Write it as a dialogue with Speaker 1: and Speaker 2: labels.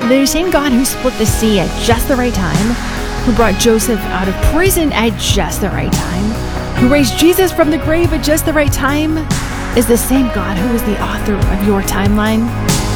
Speaker 1: The same God who split the sea at just the right time, who brought Joseph out of prison at just the right time, who raised Jesus from the grave at just the right time, is the same God who is the author of your timeline.